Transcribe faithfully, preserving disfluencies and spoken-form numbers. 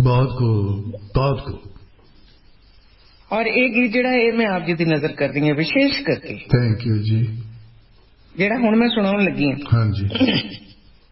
बहुत खूब बहुत खूब। और एक गीत जिहड़ा है मैं आप जी की नजर कर रही हूँ विशेष करके। थैंक यू जी। जिहड़ा हुण मैं सुनाउण लगी हाँ जी